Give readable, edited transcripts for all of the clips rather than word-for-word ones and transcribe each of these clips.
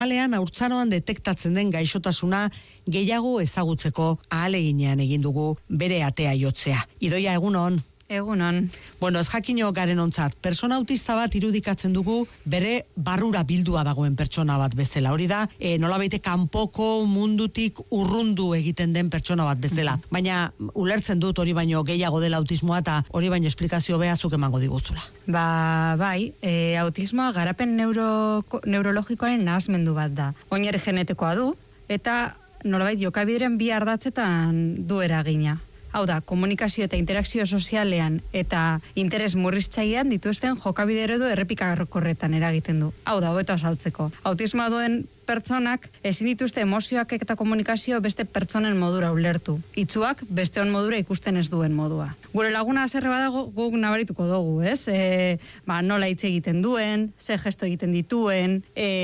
Normalean haurtzaroan detektatzen den gaixotasuna gehiago ezagutzeko ahaleginean egin dugu bere atea jotzea. Idoia, egunon. Egunon. Bueno, ez jakino garen ontzat, persona autista bat irudikatzen dugu bere barrura bildua dagoen pertsona bat bezala. Hori da, nolabaite kanpoko mundutik urrundu egiten den pertsona bat bezala. Baina ulertzen dut hori baino gehiago dela autismoa eta hori baino esplikazio behazuk emango diguzula. Bai, autismoa garapen neurologikoaren nahasmendu bat da. Oinarri genetikoa du eta nolabait jokabideren bi ardatzetan du eragina. Hau da, komunikazio eta interakzio sozialean eta interes murriztzailean dituzten jokabide eredu errepikakorretan eragiten du. Hau da, hobeto azaltzeko. Autismoa duen pertsonak ezin dituzte emozioak eta komunikazio beste pertsonen modura ulertu. Itzuak besteon modura ikusten ez duen modua. Gure laguna haserre badago guk nabarituko dugu, ez? Nola hitz egiten duen, ze gesto egiten dituen,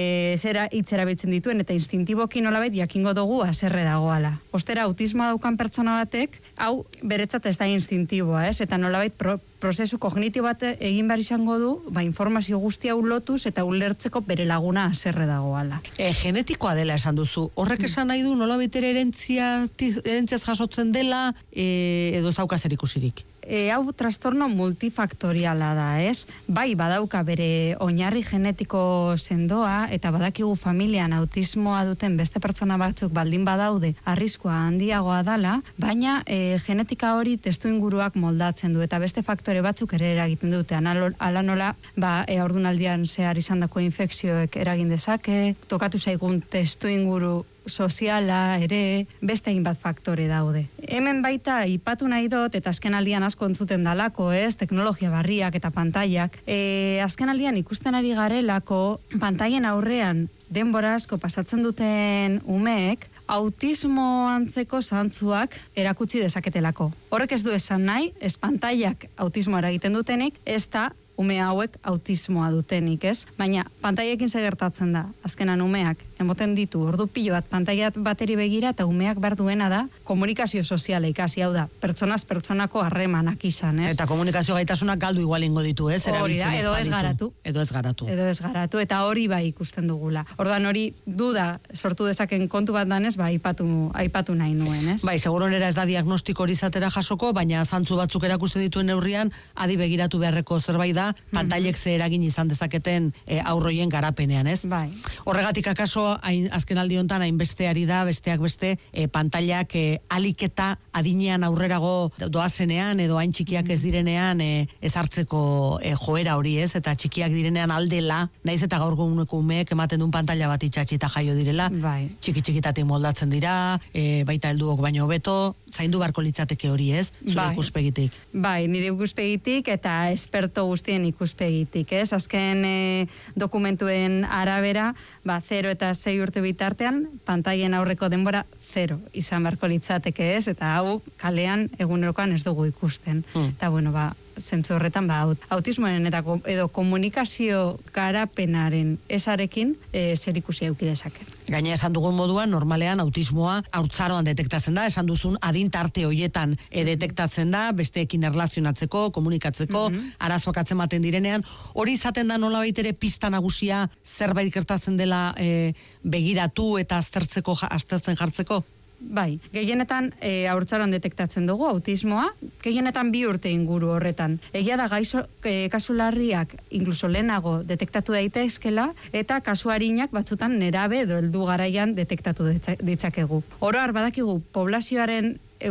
zera hitz erabiltzen dituen eta instintiboki nolabait jakingo dugu haserre dagoala. Ostera, autismoa daukan pertsona batek, hau beretzat ez da instintiboa, ez? Eta nolabait prozesu kognitibo bat egin behar izango du, informazio guztia ulotuz eta ulertzeko bere laguna haserre dagoala. Genetikoa dela esan duzu. Horrek esan nahi du nolabait ere herentziaz jasotzen dela edo ez dauka zerikusirik? Hau trastorno multifaktoriala da, ez? Bai, badauka bere oinarri genetiko sendoa eta badakigu familian autismoa duten beste pertsona batzuk baldin badaude arriskua handiagoa dala, baina genetika hori testuinguruak moldatzen du eta beste faktore batzuk ere eragiten dute. Hala nola, haurdunaldian zehar izandako infekzioek eragin dezake, tokatu zaigun testuinguru soziala ere, beste hainbat faktore daude. Hemen baita ipatu nahi dut, eta azken aldian asko entzuten dalako, ez, teknologia barriak eta pantailak. Azken aldian ikusten ari garelako, pantailen aurrean denbora asko pasatzen duten umeek, autismo antzeko zantzuak erakutsi dezaketelako. Horrek ez du esan nahi, ez pantailak autismoa eragiten dutenik, ez da ume hauek autismoa dutenik, ez? Baina pantailekin zer gertatzen da, azkenan umeak emoten ditu ordu pilo bat pantailat bateri begira eta umeak behar duena da komunikazio soziala ikasi, hau da, pertsonaz pertsonako harremanak izan, ez? Eta komunikazio gaitasunak galdu igualingo ditu, ez? Hori da, edo ez garatu. Edo ez garatu, eta hori bai ikusten dugula. Orduan hori duda sortu dezaken kontu bat danez, aipatu nahi nuen, ez? Bai, seguronera ez da diagnostiko hori zatera jasoko, baina zantzu batzuk erakusten dituen neurrian, adi begiratu beharreko zerbait da, pantailek ze eragin izan dezaketen aurroien garapenean, ez? Bai. Horregatik akaso, azken aldi hontan hainbesteari da, besteak beste, pantailak aliketa adinean aurrerago doazenean, edo hain txikiak ez direnean ezartzeko joera hori, ez? Eta txikiak direnean aldela, naiz eta gaur eguneko umeek ematen duen pantaila bat itxatxita jaio direla, bai. Txiki-txikitatik moldatzen dira, baita helduok baino hobeto, zaindu barko litzateke hori, ez? Zure ikuspegitik. Bai, nire ikuspegitik eta esperto guztien ikuspegitik, ez? Azken dokumentuen arabera, 0 eta 6 urte bitartean, pantailen aurreko denbora 0 izan beharko litzateke, ez? Eta hau kalean egunerokoan ez dugu ikusten. Eta bueno, zentzu horretan, autismoaren edo komunikazio garapenaren ezarekin zer ikusi eduki dezake. Gaina esan dugun moduan, normalean autismoa haurtzaroan detektatzen da, esan duzun adintarte hoietan detektatzen da, besteekin erlazionatzeko, komunikatzeko, arazoak atzematen direnean, hori izaten da nolabait ere pista nagusia zerbait gertatzen dela begiratu eta aztertzen jartzeko? Bai, gehienetan haurtzaroan detektatzen dugu autismoa, gehienetan 2 urte inguru horretan. Egia da gaixo kasu larriak inkluso lehenago detektatu daitezkela eta kasu arinak batzutan nerabe edo heldu garaian detektatu ditzakegu. Oro har badakigu poblazioaren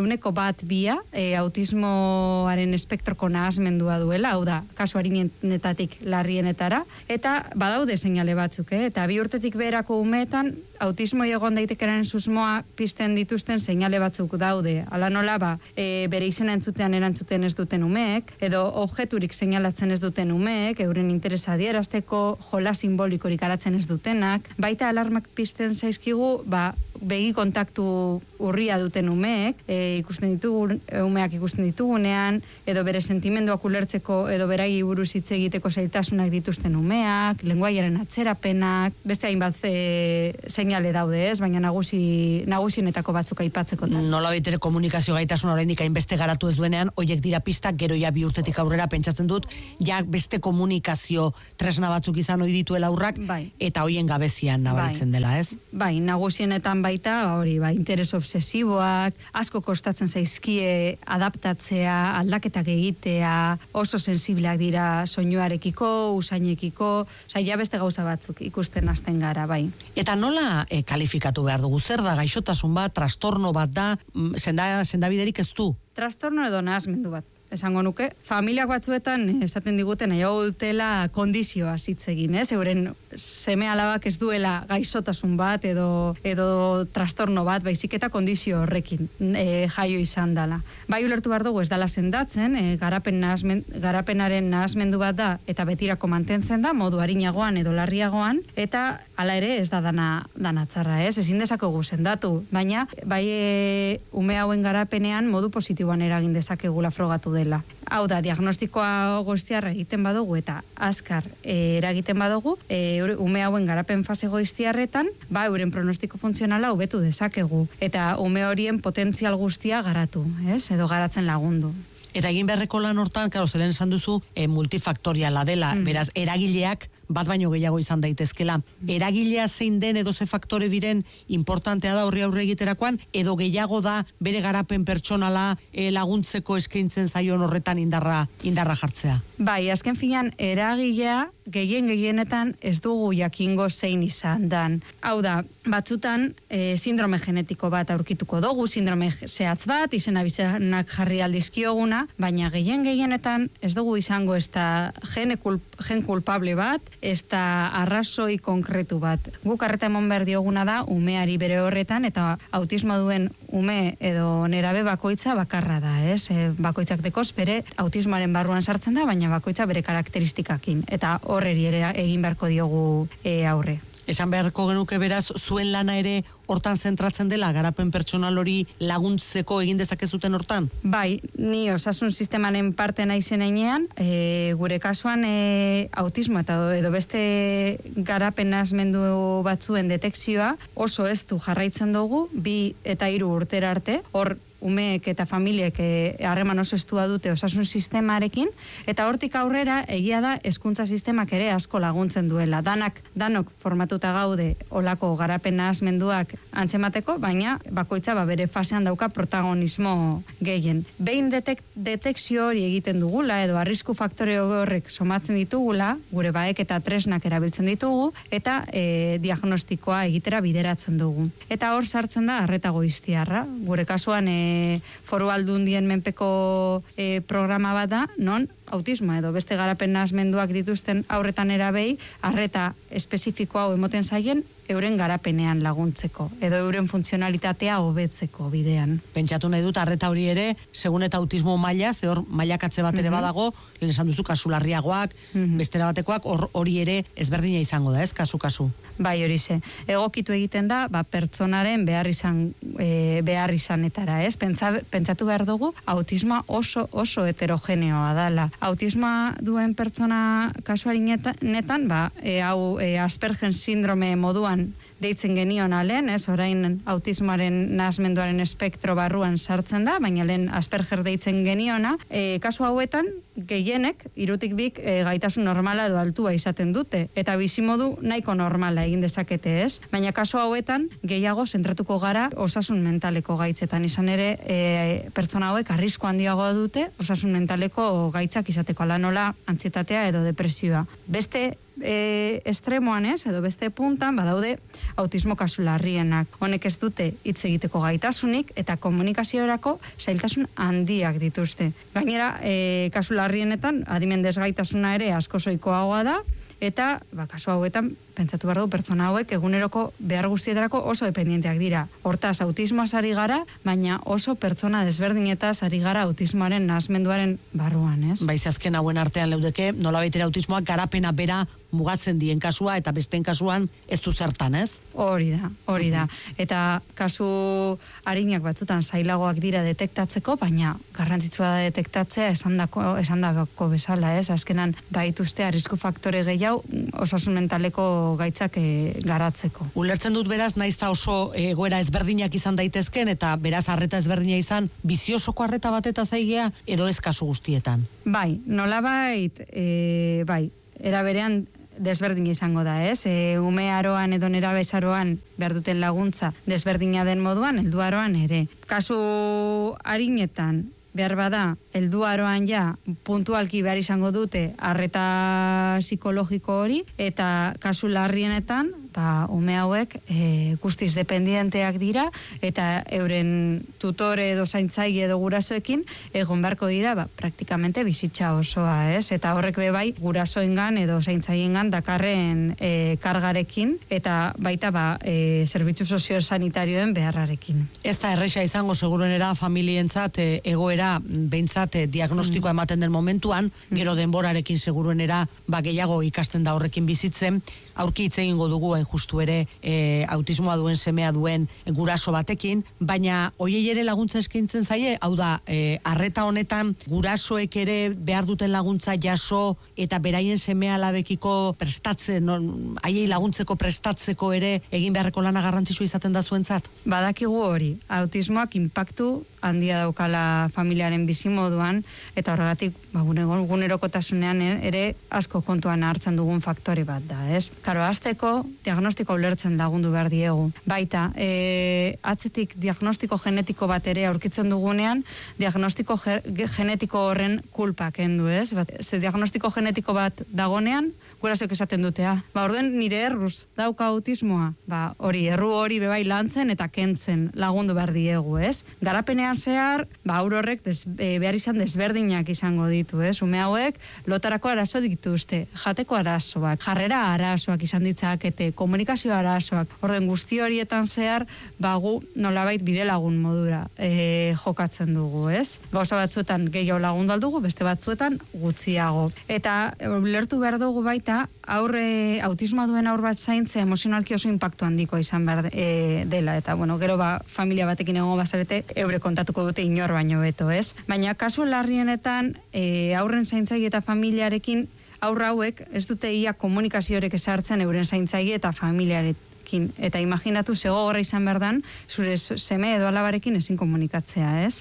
1/2 autismoaren espektroko nahasmendua duela, hau da, kasu arinetatik larrienetara, eta badaude seinale batzuk, eta 2 urtetik beherako umeetan autismo egon daitekeren susmoa pizten dituzten seinale batzuk daude. Hala nola, bere izena entzuten erantzuten ez duten umeek, edo objekturik seinalatzen ez duten umeek, euren interesa adierazteko, jola simbolikorik aratzen ez dutenak, baita alarmak pizten zaizkigu, begi kontaktu urria duten umeek, umeak ikusten ditugunean, edo bere sentimenduak ulertzeko, edo berai buruz hitz egiteko zailtasunak dituzten umeak, lenguaiaren atzerapenak, beste hainbat seinale daude, ez? Baina nagusienetako batzuk aipatzeko. Nola baitere komunikazio gaitasun oraindik hainbeste garatu ez duenean, hoiek dira pistak, gero ja 2 urtetik aurrera pentsatzen dut, ja beste komunikazio tresna batzuk izan ohi dituela aurrak, eta hoien gabezian nabaritzen dela, ez? Bai, nagusienetan baita, interes obsesiboak, asko kostatzen zaizkie adaptatzea, aldaketak egitea, oso sensibleak dira soinuarekiko, usainekiko, ja beste gauza batzuk ikusten hasten gara, bai. Eta nola kalifikatu behar dugu? Zer da gaixotasun bat, trastorno bat da, sendabiderik ez du? Trastorno edo nahasmendu bat. Esango nuke, familiak batzuetan esaten diguten nahiago dutela kondizioa hitz egin, ez? Euren seme alabak ez duela gaixotasun bat edo trastorno bat, baizik eta kondizio horrekin jaio izan dela. Bai ulertu behar dugu ez dela sendatzen, garapenaren nahasmendu bat da eta betirako mantentzen da, modu arinagoan edo larriagoan, eta hala ere ez da dana txarra, ez? Ezin dezakegu sendatu, baina bai ume hauen garapenean modu positiboan eragin dezakegula frogatu dela. Hau da, diagnostikoa goiztiarra egiten badugu eta azkar eragiten badugu, ume hauen garapen fase goiztiarretan, euren pronostiko funtzionala hobetu dezakegu, eta ume horien potentzial guztia garatu, ez? Edo garatzen lagundu. Eta egin beharreko lan hortan, zelen esan duzu, multifaktoriala dela, beraz, eragileak bat baino gehiago izan daitezkela. Eragilea zein den edo ze faktore diren importantea da horri aurre egiterakoan, edo gehiago da bere garapen pertsonala laguntzeko eskaintzen zaion horretan indarra jartzea. Bai, azken finean, eragilea gehienetan ez dugu jakingo zein izan dan. Hau da, batzutan sindrome genetiko bat aurkituko dugu, sindrome zehatz bat, izena bizenak jarri aldizkioguna, baina gehienetan ez dugu izango ez da gen kulpable bat, ez da arrazoi konkretu bat. Guk arreta emon behar dioguna da umeari bere horretan, eta autismo duen ume edo nerabe bakoitza bakarra da, ez? Bakoitzak dekoz bere autismoaren barruan sartzen da, baina bakoitza bere karakteristikakin, eta horreri ere egin beharko diogu aurre. Esan beharko genuke beraz, zuen lana ere hortan zentratzen dela, garapen pertsonal hori laguntzeko egin dezakezuten hortan? Bai, ni osasun sistemaren parte naizen heinean, gure kasuan autismo eta edo beste garapen nahasmendu batzuen detekzioa oso ez du jarraitzen dugu, 2 eta 3 urtera arte, hor umeek eta familiek harreman oso estua dute osasun sistemarekin, eta hortik aurrera egia da hezkuntza sistemak ere asko laguntzen duela. Danok formatuta gaude olako garapen nahasmenduak antzemateko, baina bakoitza bere fasean dauka protagonismo gehien. Behin detekzio hori egiten dugula, edo arrisku faktore horrek somatzen ditugula, gure baek eta tresnak erabiltzen ditugu, eta diagnostikoa egitera bideratzen dugu. Eta hor sartzen da arreta goiztiarra. Gure kasuan Foru Aldundien menpeko programa bat da, non autismo edo beste garapen nahasmenduak dituzten aurretan erabei, arreta espezifiko hau emoten zaien, euren garapenean laguntzeko, edo euren funtzionalitatea hobetzeko bidean. Pentsatu nahi dut, arreta hori ere, segun eta autismo maila, ze hor mailakatze bat ere badago, lehen esan duzu kasularriagoak, bestera batekoak, hori ere ezberdina izango da, ez, kasu-kasu? Bai, hori ze. Egokitu egiten da, pertsonaren behar izanetara, ez? Pentsatu behar dugu, autismoa oso heterogeneoa dela. Autismoa duen pertsona kasuarinetan, hau Asperger sindrome moduan deitzen genion lehen, ez, orain autismoaren nahasmenduaren espektro barruan sartzen da, baina lehen Asperger deitzen geniona, kasu hauetan gehienek, 3-2 gaitasun normala edo altua izaten dute, eta bizimodu nahiko normala egin dezakete, ez? Baina kasu hauetan gehiago zentratuko gara osasun mentaleko gaitzetan, izan ere pertsona hauek arrisku handiagoa dute osasun mentaleko gaitzak izateko, ala nola antsietatea edo depresioa. Beste estremoan ez, edo beste puntan, badaude autismo kasu larrienak. Honek ez dute hitz egiteko gaitasunik eta komunikaziorako zailtasun handiak dituzte. Gainera, kasu larrienetan, adimen desgaitasuna ere asko zoikoagoa da, eta kasu hauetan pentsatu behar du, pertsona hauek eguneroko behar guztietarako oso dependienteak dira. Hortaz, autismoaz ari gara, baina oso pertsona desberdinetaz ari gara autismoaren nahasmenduaren barruan, ez? Baiz azken hauen artean leudeke, nolabaitera autismoak garapena bera mugatzen dien kasua eta besteen kasuan ez du zertan, ez? Hori da. Eta kasu arinak batzutan zailagoak dira detektatzeko, baina garrantzitsua da detektatzea esandako bezala, ez? Azkenan baituzte arrisku faktore gehiago osasun mentaleko gaitzak garatzeko. Ulertzen dut beraz, naizta oso egoera ezberdinak izan daitezken eta beraz arreta ezberdina izan, biziosoko arreta bateta zaigea edo ez kasu guztietan? Bai, nolabait, bai, era berean desberdin izango da, ez? Ume aroan edo nerabezaroan behar duten laguntza desberdina den moduan, heldu aroan ere. Kasu arinetan, behar bada, heldu aroan ja, puntualki behar izango dute arreta psikologiko hori, eta kasu larrienetan, ume hauek guztiz dependienteak dira, eta euren tutore edo zaintzaile edo gurasoekin egon beharko dira, praktikamente bizitza osoa, ez? Eta horrek bai gurasoengan edo zaintzailengan dakarren kargarekin, eta baita zerbitzu soziosanitarioen beharrarekin. Ez da erresa izango seguruenera familientzat egoera behintzat diagnostikoa ematen den momentuan, gero denborarekin seguruenera gehiago ikasten da horrekin bizitzen, aurki hitz egingo dugu justu ere autismoa duen semea duen guraso batekin, baina hoiei ere laguntza eskaintzen zaie, hau da, arreta honetan gurasoek ere behar duten laguntza jaso eta beraien semea alabekiko prestatzen, haiei laguntzeko prestatzeko ere egin beharreko lana garrantzitsua izaten da zuentzat? Badakigu hori, autismoak inpaktu handia daukala familiaren bizimoduan, eta horregatik gunerokotasunean ere asko kontuan hartzen dugun faktore bat da, ez? Karo, hasteko diagnostiko ulertzen lagundu behar diegu. Baita, atzetik diagnostiko genetiko bat ere aurkitzen dugunean, diagnostiko genetiko horren kulpa kendu, ez? Ze diagnostiko genetiko bat dagonean, gurasoek esaten dutea. Orduen nire erruz dauka autismoa. Erru hori bebai lantzen eta kentzen lagundu behar diegu, ez? Garapenean zehar, aur horrek behar izan desberdinak izango ditu, ez? Ume hauek lotarako arazo dituzte, jateko arazoak, jarrera arazoak izan ditzakete, komunikazio arazoak. Orden guzti horietan zehar, gu nolabait bidelagun modura jokatzen dugu, ez? Gauza batzuetan gehiago lagundu aldugu, beste batzuetan gutxiago. Eta ulertu behar dugu baita, autismoa duen aur bat zaintze emozionalki oso inpaktu handiko izan behar dela. Eta, gero familia batekin egongo bazarete, eure kontatuko dute inor baino beto, ez? Baina kasu larrienetan, aurren zaintzaile eta familiarekin, aurra hauek ez dute ia komunikazioarek esartzen euren zaintzaile eta familiarekin. Eta imaginatu zegogorra izan behar dan, zure seme edo alabarekin ezin komunikatzea, ez?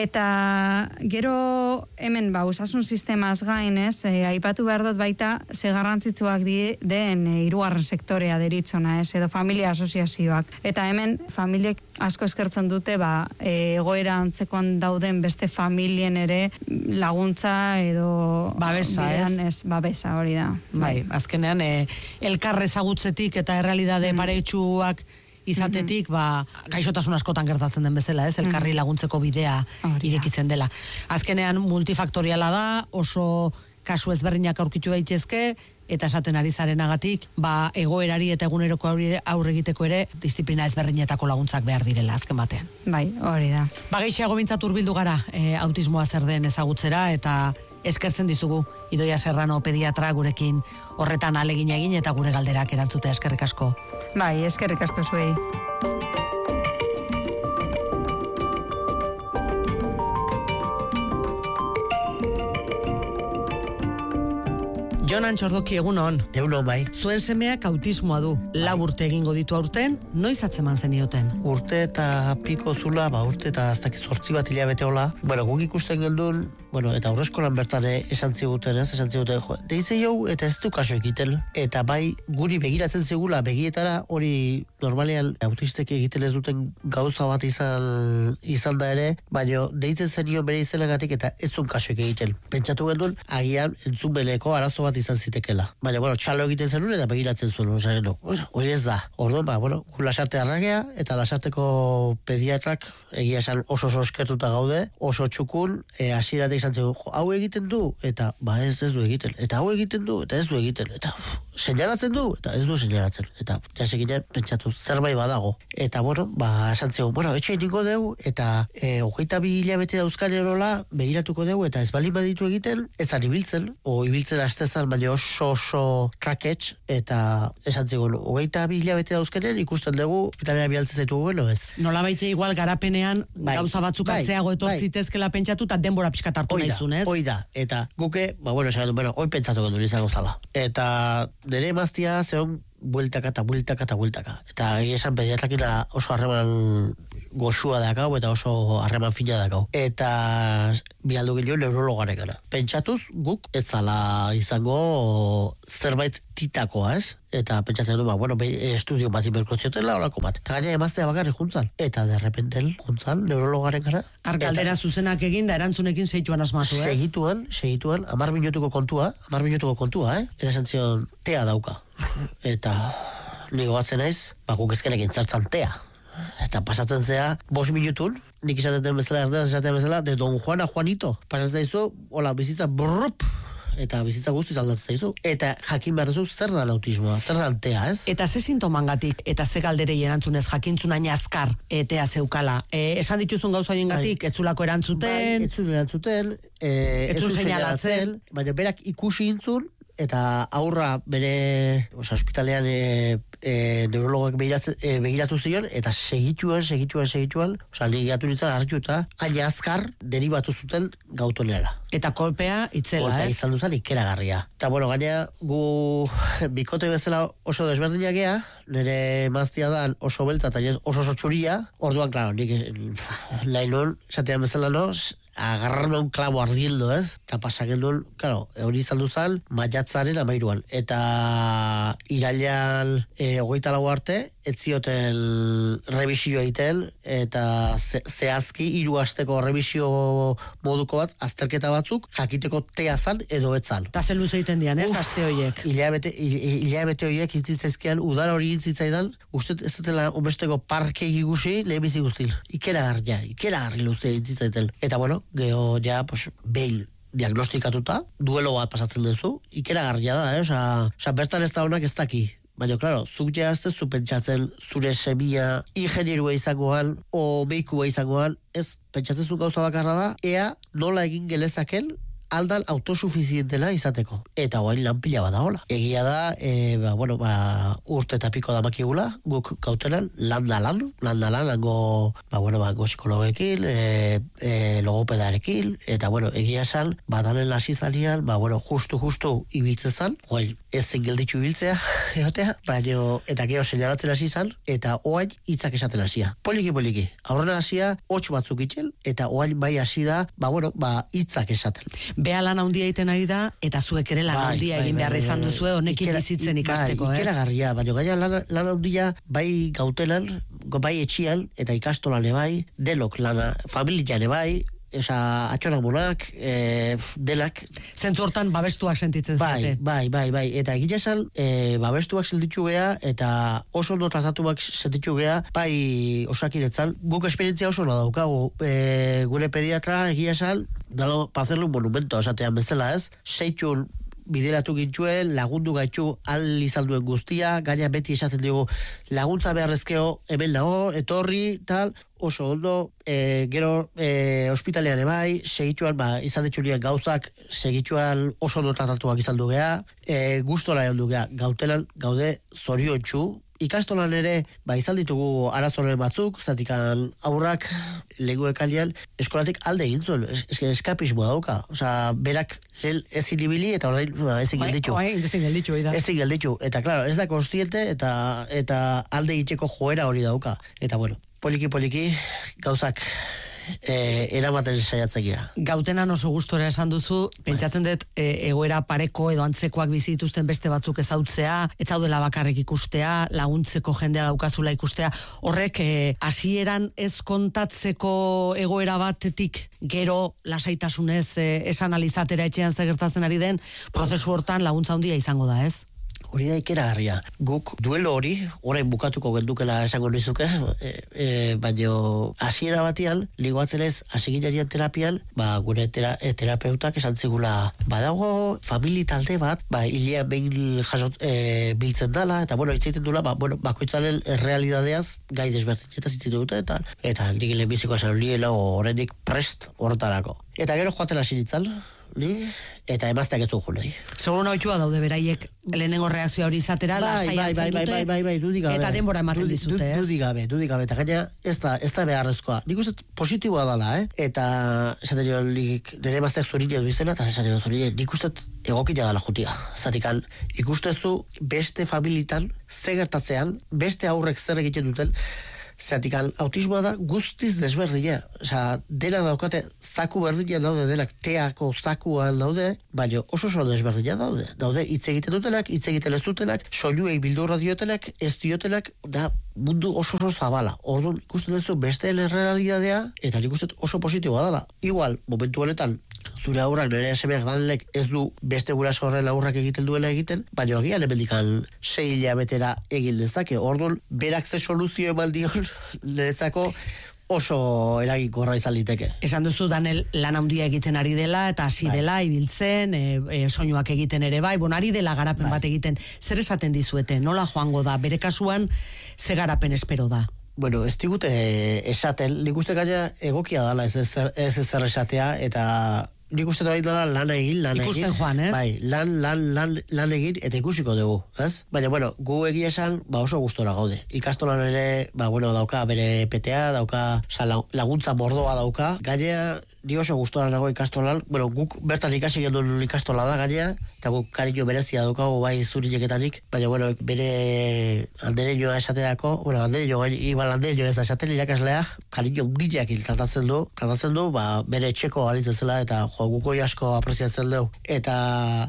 Eta gero hemen osasun sistemaz gain, ez, aipatu behar dut baita ze garrantzitsuak den hirugarren sektorea deritzona, ez, edo familia asoziazioak. Eta hemen familiek asko eskertzen dute egoera antzekoan dauden beste familien ere laguntza edo babesa, ez, babesa hori da. Bai, azkenean elkar ezagutzetik eta errealitate paretsuak izatetik, gaixotasun askotan gertatzen den bezala, ez? Elkarri laguntzeko bidea irekitzen dela. Azkenean multifaktoriala da, oso kasu ezberdinak aurkitu daitezke, eta esaten ari zarenagatik, egoerari eta eguneroko aurre egiteko ere, disiplina ezberdinetako laguntzak behar direla, azken batean. Bai, hori da. Gehiago bintzat hurbildu gara autismoa zer den ezagutzera, eta eskertzen dizugu Idoia Serrano pediatra gurekin horretan ahalegin egin eta gure galderak erantzutea. Eskerrik asko. Bai, eskerrik asko zuei. Jon Antxordoki, egunon. Egunon, bai. Zuen semeak autismoa du. 4 urte egingo ditu aurten, noiz atzeman zenioten? Urte eta piko zula, urte eta aztak 8 bat hilabete hola. Guk ikusten geldun, eta aurreskolan bertan esan ziguten, deitzen jau eta ez du kaso egiten. Eta bai, guri begiratzen zigula, begietara hori normalean autistek egiten ez duten gauza bat izan da ere, baina deitzen zenio bere izenagatik eta ez zuen kaso egiten. Pentsatu geldun, agian entzun beleko arazo bat izan zitekela. Baina, bueno, txalo egiten zenun eta begiratzen zuen, hori ez da. Orduan, gu lasarte arragea, eta lasarteko pediatrak egia esan oso eskertuta gaude, oso txukun, hasieratik izan zen, hau egiten du, eta ez du egiten, eta hau egiten du, eta ez du egiten, eta señalatzen du, eta ez du señalatzen, eta jasekinen pentsatu zerbait badago. Eta, esan zen, etxe niko deu, eta 22 hilabete dauzkan erola, begiratuko deu, eta ez bali baditu egiten, ez zan ibiltzen, ibiltzen astezan, baina oso traketx, eta esan zigun, 22 hilabete dauzkanen ikusten dugu, hospitalera bialtzen zaitugu, ez. Nola baite igual garapenean gauza batzuk atzeago etortzitezkela pentsatu, eta denbora pixkat hartu nahizun, ez? Hoi da, eta guke, hoi pentsatuko duen izango zala. Eta nire emaztia zeon bueltaka. Eta esan pediatrakina oso harreman goxua dakau, eta oso harreman fina dakau. Eta bialdu gilio neurologaren gara. Pentsatuz, guk ez zala izango zerbait titakoa, ez? Eta pentsatzen du, estudio bat inberko ziotela, olako bat. Eta gaina emaztea bakarri juntzan. Eta derrepenten juntzan, neurologaren gara. Arkaldera zuzenak egin da erantzunekin segituan asmatu, ez? Segituan, 10 minutuko kontua, Eta esan zion, tea dauka. Eta nigo batzen naiz, guk ezkenekin zartzan tea. Eta pasatzen zea, 5 minutun, nik izaten bezala, de Don Juana Juanito. Pasatzen zaizu, hola, bizitza brrup, eta bizitza guztiz aldatzen zaizu. Eta jakin behar duzu zer da autismoa, zer da tea, ez? Eta ze sintomangatik, eta ze galderei erantzunez jakintzun aina azkar tea zeukala. Esan dituzun gauza gatik, etzulako erantzuten. Etzun erantzuten, etzun seinalatzen. Baina berak ikusi intzun, eta aurra bere ospitalean neurologoak begiratu zion, eta segituan, nik gatu nintzen hartuta, aina azkar deribatu zuten gautonera. Eta kolpea itzela, kolpea izan duzan ikeragarria. Eta gaina gu bikote bezala oso desberdinak gea, nire emaztia dan oso beltza eta oso txuria, orduan, klaro, nik lainon, esatean bezala agarrarme un clavo ardiendo, ez? Eta pasagendun, claro, hori izan duzan, maiatzaren 13an. Eta irailan 24 arte, ez zioten revisio egiten, eta zehazki 3 asteko revisio moduko bat, azterketa batzuk, jakiteko tea zan edo etzan. Eta zen luze egiten dian, ez, aste horiek? Hilabete horiek intzitzaizkian, udara hori intzitzaidan, uste ez dela onbesteko parke igusi, lehenbizi guztil. Ikeragarri luze intzitzaiten. Eta geho behin diagnostikatuta, duelo bat pasatzen duzu, ikeragarria da, bertan ez da honak ez daki. Baina, klaro, zuk jazte zu pentsatzen zure semia ingenierua izangoan, o meikua izangoan, ez pentsatzen zu gauza bakarra da, ea nola egin gelezaken, aldan autosuficientela izateko. Eta oain lan pila bada hola. Egia da, urte eta piko damakigula, guk gautenan, lango psikologekin, logopedarekin, eta egia esan, badanen lasi zanian, justu ibiltzen zan, oain ezin gelditu ibiltzea, egotea, eta geho seinalatzen hasi zan, eta oain hitzak esaten hasia. Poliki, aurrena hasia, 8 batzuk itxel, eta oain bai hasi da, hitzak esaten. Bea lan handia egiten ari da, eta zuek ere lan handia egin behar izan duzue, honekin bizitzen ikasteko, ez? Ikeragarria, baina gaina lan handia bai gautelan, bai etxian, eta ikastolan bai, denok lana, familian bai, atxonak monak, delak. Zentzu hortan babestuak sentitzen zate. Bai. Eta egin esan, babestuak sentitu gea, eta oso ondo tratatuak sentitu gea, bai osakidetzan. Guk esperientzia oso no daukagu. Gure pediatra egia esan, dalo, pa hacerle un monumento, esatean bezala, ez? Seitxun bideratu gintuen, lagundu gaitu izan duen guztia, gaina beti esaten dugu laguntza beharrezkeo, hemen nago, etorri, tal, oso ondo, gero ospitalean ebai, segituan, izan ditxurien gauzak, segituan oso ondo tratatuak izan du gea, gustora egon du gea, gautelan, gaude zoriontsu, ikastolan ere, izan ditugu arazoren batzuk, zatikan aurrak, leguek alian, eskolatik alde egin zuen, eskapismoa dauka. Berak ezin ibili eta orain ezin gelditu. Ezin gelditu. Eta, klaro, ez da konstiente eta alde egiteko joera hori dauka. Eta, poliki, gauzak eramaten saiatzegia. Gautenan oso gustora esan duzu, pentsatzen dut egoera pareko edo antzekoak bizi dituzten beste batzuk ezautzea, ez zaudela bakarrik ikustea, laguntzeko jendea daukazula ikustea, horrek hasieran ez kontatzeko egoera batetik gero lasaitasunez esan alizatera etxean gertatzen ari den, prozesu hortan laguntza handia izango da, ez? Hori da ikeragarria. Guk duelo hori, orain bukatuko geldukela esango nizuke, baina hasiera batean, ligoatzen ez, hasiginarian terapian, gure terapeutak esan zigula, badago famili talde bat, hilean behin biltzen dala, eta itzaiten dula, bakoitzaren realidadeaz gai desberdinetan zitzitu dute, eta nik lehenbiziko esan liela horrendik prest horretarako. Eta gero joaten hasi nintzen, eta emazteak ez dugu nahi. Seguro nautxua daude beraiek lehenengo reakzioa hori izatera, lasaiatzen dute, dudigabe. Eta denbora ematen dizute, ez? Dudigabe, eta gaina ez da beharrezkoa. Nik uste positiboa dala, eta esaten jo, nire emazteak zurine du izena, eta esaten jo zurine, nik uste egokila dala jutia. Zatikan, ikustezu beste familitan, ze gertatzean, beste aurrek zer egiten duten, zatikan, autismoa da guztiz desberdina. Dena daukate, zaku berdina daude, denak teako zakuan daude, baina oso desberdina daude. Daude, hitz egiten dutenak, hitz egiten ez dutenak, soinuei bildurra diotenak, ez diotenak, da mundu oso zabala. Orduan, ikusten duzu beste realidadea, eta nik uste oso positiboa dela. Igual, momentu honetan, zure aurrak, nire esemeak danelek ez du beste guraso horren aurrak egiten duela egiten, baina agian emendikan 6 hilabetera egin dezake. Orduan, berak ze soluzio eman dion, niretzako oso eraginkorra izan liteke. Esan duzu Danel lan handia egiten ari dela, eta hasi dela, ibiltzen, soinuak egiten ere bai, ari dela garapen bat egiten. Zer esaten dizuete, nola joango da? Bere kasuan, ze garapen espero da? Bueno, ez digute esaten, nik uste gaina egokia dala ez ezer esatea, eta nik uste dela lan egin. Ikusten joan, ez? Bai, lan egin, eta ikusiko dugu, ez? Baina, gu egia esan, oso gustora gaude. Ikastolan ere, dauka bere petea, dauka laguntza mordoa dauka. Gainea, ni oso gustora nago ikastolan, guk bertan ikasi gendun ikastola da gainea, eta guk kariño berezia daukago bai zurineketanik, baina, bere aldereñoa esaterako, aldereño ez da esaten irakaslea, kariño ungileak tratatzen du, bere etxeko alitzen zela, eta gukoi asko apreziatzen dugu. Eta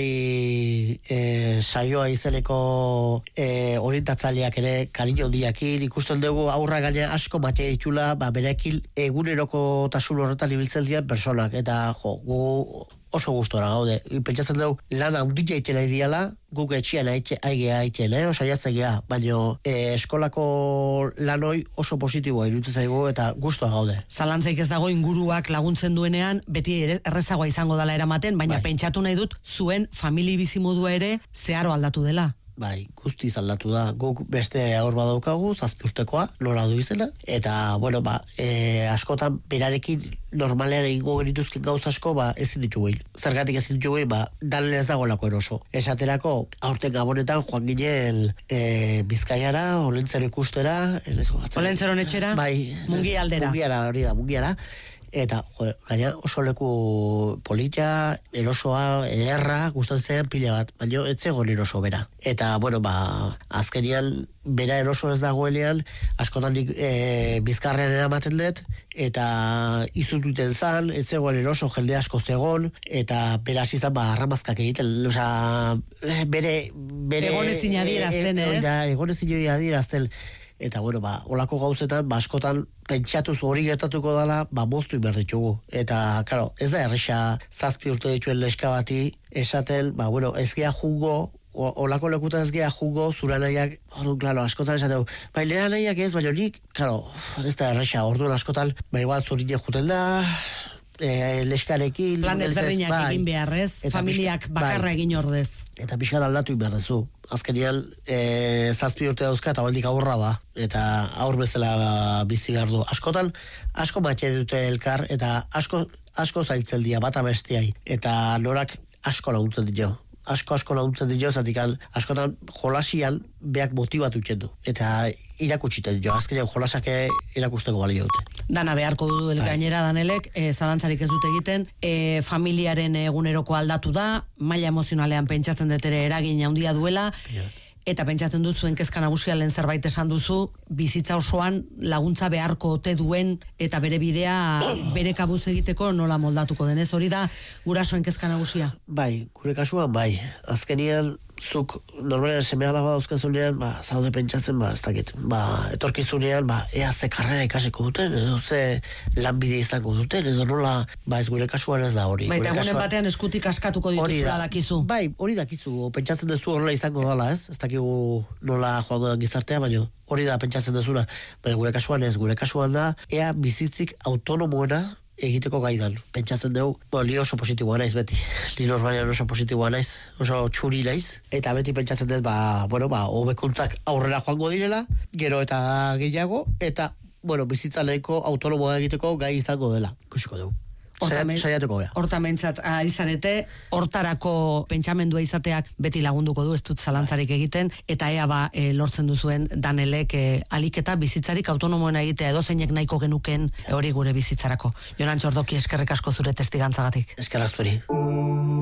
bai saioa izeneko orientatzaileak ere kariño hundiakin, ikusten dugu aurra gaina asko mate ditula, berekin eguneroko tasun horretan ibiltzen dian personak, eta gu oso gustora gaude. Pentsatzen dugu lan handia itxela idiala, guk etxian aigea itxela, saiatzen gea, baina eskolako lanoi oso positiboa iruditzen zaigu eta gustoa gaude. Zalantzaik ez dago inguruak laguntzen duenean, beti errezagoa izango dela eramaten, baina pentsatu nahi dut zuen famili bizimodua ere zeharo aldatu dela. Bai, guztiz aldatu da. Guk beste aur badaukagu, 7 urtekoa, nola du izena, eta, askotan berarekin normalean egingo genituzken gauz asko, ezin ditugu hil. Zergatik ezin ditugu hil, danen ez dagoelako eroso. Esaterako, aurten gabonetan joan ginen Bizkaiara, Olentzero ikustera, Olentzeron etxera? Bai. Mungialdera. Mungiara. Eta, gaina oso leku politia, erosoa, ederra, gustatzen pila bat, baina ez zegoen eroso bera. Eta, azkenian, bera eroso ez dagoenean, askotan bizkarrean eramaten dut, eta izututen zan, ez zegoen eroso, jende asko zegoen, eta bera hasi zan, arramazkak egiten, bere... Egonezin adierazten, ez? Egonezin adierazten. Eta, olako gauzetan, askotan pentsatuz hori gertatuko dela, moztu inber ditugu. Eta, claro, ez da erresa 7 urte dituen leska bati, esaten, ez gea jungo, olako lekutan ez gea jungo, zura nahiak, claro, askotan esateu, nire nahiak ez, baina nik, claro, ez da erresa, orduan askotan, igual zurine juten da, leskarekin... Plan ezberdinak egin beharrez, familiak bakarra egin ordez. Eta pixkat aldatu behar dezu. Azkenean, 7 urte dauzka eta baldik aurra da. Eta aur bezala bizi behar du. Askotan, asko matxe dute elkar, eta asko zailtzen dira, bata bestiai. Eta norak asko laguntzen dio. Asko laguntzen dio, zatik askotan jolasian beak motibatu du. Eta irakutsiten dio. Azkenean jolasak irakusteko balio dute. Dana beharko du gainera Danelek, zalantzarik ez dute egiten, familiaren eguneroko aldatu da, maila emozionalean pentsatzen dut ere eragin handia duela, eta pentsatzen duzuen kezka nagusia lehen zerbait esan duzu, bizitza osoan laguntza beharko ote duen eta bere bidea bere kabuz egiteko nola moldatuko denez, hori da gurasoen kezka nagusia. Bai, gure kasuan bai. Azkenian zuk normalean seme alaba dauzkazunean, zaude pentsatzen, ez dakit, etorkizunean, ea ze karrera ikasiko duten, edo ze lanbide izango duten, edo nola, ez gure kasuan ez da hori. Eta egunen batean eskutik askatuko dituzula dakizu. Bai, hori dakizu, pentsatzen duzu horrela izango dela, ez? Ez dakigu nola joango den gizartea, baina hori da pentsatzen duzula. Baina gure kasuan ez, gure kasuan da, ea bizitzik autonomoena egiteko gaidan. Pentsatzen dugu, ni oso positiboa naiz beti. Ni normalean oso positiboa naiz, oso txuri naiz, eta beti pentsatzen dut, hobekuntzak aurrera joango direla, gero eta gehiago, eta, bizitza lehiko autonomoa egiteko gai izango dela. Ikusiko dugu. Saiatuko gea. Hortamentzat izanete, hortarako pentsamendua izateak beti lagunduko du, ez dut zalantzarik egiten, eta ea lortzen duzuen danelek aliketa bizitzarik autonomoena egitea edo zeinek nahiko genuken hori gure bizitzarako. Jonan Txordoki, eskerrik asko zure testigantzagatik. Eskerrak zuri.